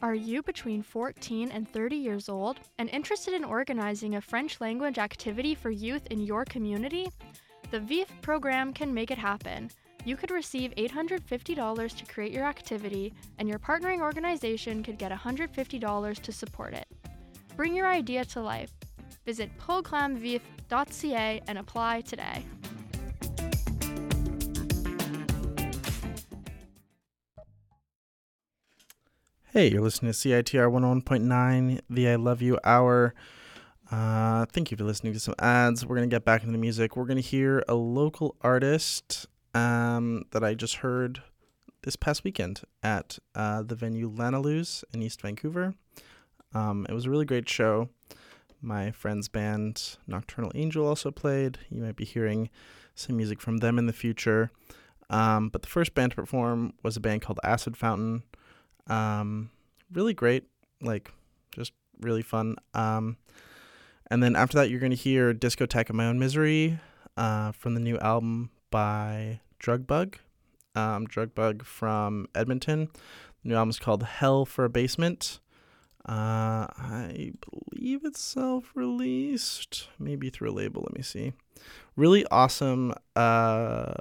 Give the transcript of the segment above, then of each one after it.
Are you between 14 and 30 years old and interested in organizing a French language activity for youth in your community? The VIF program can make it happen. You could receive $850 to create your activity, and your partnering organization could get $150 to support it. Bring your idea to life. Visit programvif.ca and apply today. Hey, you're listening to CITR 101.9, the I Love You Hour. Thank you for listening to some ads. We're going to get back into the music. We're going to hear a local artist that I just heard this past weekend at the venue Lanaluz in East Vancouver. It was a really great show. My friend's band, Nocturnal Angel, also played. You might be hearing some music from them in the future. But the first band to perform was a band called Acid Fountain. Really great, just really fun. And then after that, you're going to hear Discotheque of My Own Misery from the new album by Drugbug. Drugbug from Edmonton. The new album is called Hell for a Basement. I believe it's self-released, maybe through a label. Let me see. Really awesome. Oh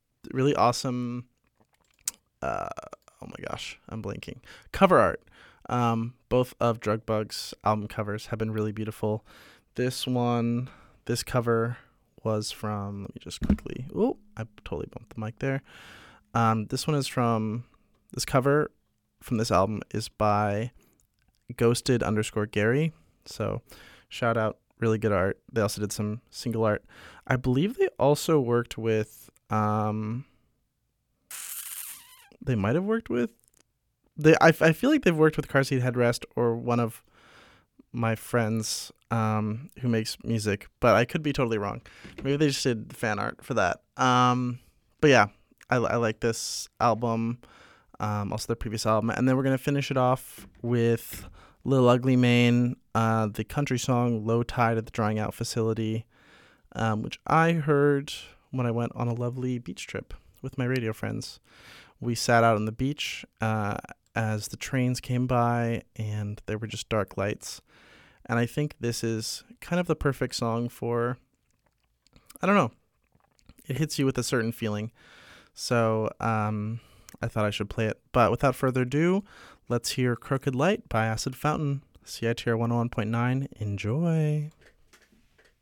my gosh, I'm blanking. Cover art. Both of Drugbug's album covers have been really beautiful. This cover was from, let me just quickly, I totally bumped the mic there. This cover from this album is by ghosted_Gary. So shout out, really good art. They also did some single art. I believe they also worked with, they might have worked with, I feel like they've worked with Car Seat Headrest or one of my friends who makes music, but I could be totally wrong. Maybe they just did fan art for that. But yeah, I like this album, also their previous album. And then we're going to finish it off with Lil Ugly Mane, the country song Low Tide at the Drying Out Facility, which I heard when I went on a lovely beach trip with my radio friends. We sat out on the beach as the trains came by, and there were just dark lights. And I think this is kind of the perfect song for, I don't know, it hits you with a certain feeling. So I thought I should play it. But without further ado, let's hear Crooked Light by Acid Fountain, CITR 101.9. Enjoy.